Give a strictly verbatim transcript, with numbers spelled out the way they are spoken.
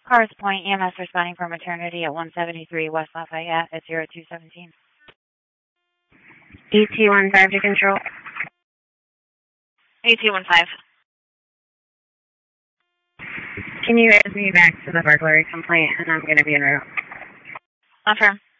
Cars Point, E M S responding for maternity at one seventy-three West Lafayette at zero two seventeen. E T one five to control. E T one five. Can you guys me back to the burglary complaint, and I'm going to be en route. Affirm.